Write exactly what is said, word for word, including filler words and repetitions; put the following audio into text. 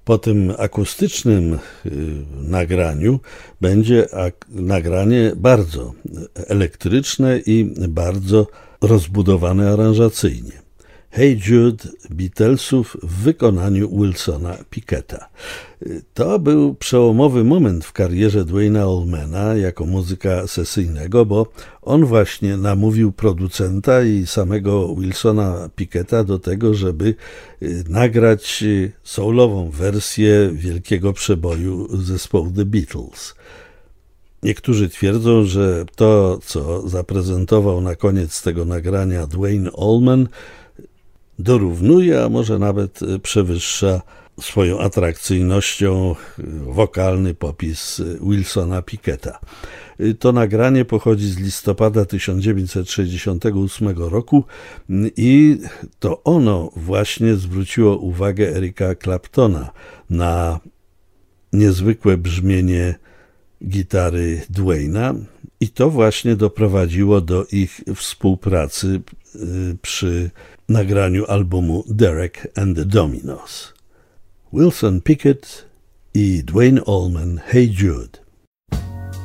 Po tym akustycznym y, nagraniu będzie ak- nagranie bardzo elektryczne i bardzo rozbudowane aranżacyjnie. Hey Jude Beatlesów w wykonaniu Wilsona Picketta. To był przełomowy moment w karierze Duane'a Allmana jako muzyka sesyjnego, bo on właśnie namówił producenta i samego Wilsona Picketta do tego, żeby nagrać soulową wersję wielkiego przeboju zespołu The Beatles. Niektórzy twierdzą, że to, co zaprezentował na koniec tego nagrania Duane Allman, dorównuje, a może nawet przewyższa swoją atrakcyjnością wokalny popis Wilsona Picketta. To nagranie pochodzi z listopada tysiąc dziewięćset sześćdziesiątego ósmego roku i to ono właśnie zwróciło uwagę Erica Claptona na niezwykłe brzmienie gitary Duane'a i to właśnie doprowadziło do ich współpracy przy nagraniu albumu Derek and the Dominos. Wilson Pickett i Duane Allman, Hey Jude.